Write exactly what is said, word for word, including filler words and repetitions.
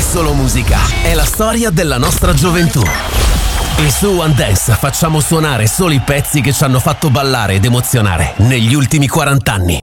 solo musica, è la storia della nostra gioventù. E su One Dance facciamo suonare solo i pezzi che ci hanno fatto ballare ed emozionare negli ultimi quaranta anni.